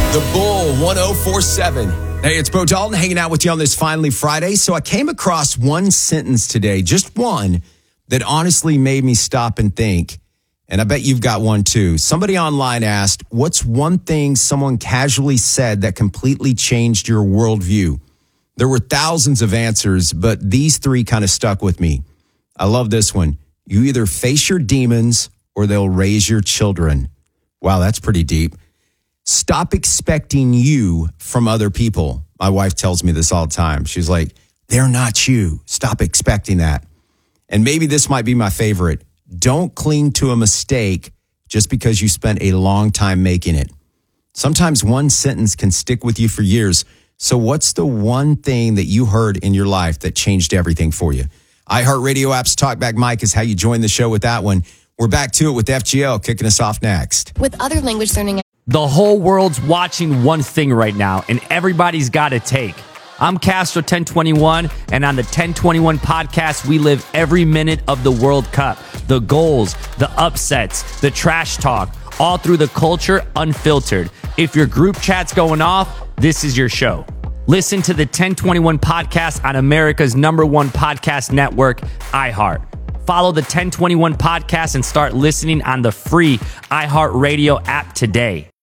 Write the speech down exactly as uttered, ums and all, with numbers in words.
The Bull one oh four point seven. Hey, it's Bo Dalton hanging out with you on this Finally Friday. So I came across one sentence today, just one, that honestly made me stop and think. And I bet you've got one too. Somebody online asked, what's one thing someone casually said that completely changed your worldview? There were thousands of answers, but these three kind of stuck with me. I love this one. You either face your demons or they'll raise your children. Wow, that's pretty deep. Stop expecting you from other people. My wife tells me this all the time. She's like, they're not you. Stop expecting that. And maybe this might be my favorite. Don't cling to a mistake just because you spent a long time making it. Sometimes one sentence can stick with you for years. So what's the one thing that you heard in your life that changed everything for you? iHeartRadio app's Talkback Mike is how you join the show with that one. We're back to it with F G L kicking us off next. With other language learning. The whole world's watching one thing right now, and everybody's got a take. I'm Castro ten twenty-one, and on the ten twenty-one podcast, we live every minute of the World Cup. The goals, the upsets, the trash talk, all through the culture unfiltered. If your group chat's going off, this is your show. Listen to the ten twenty-one podcast on America's number one podcast network, iHeart. Follow the ten twenty-one podcast and start listening on the free iHeartRadio app today.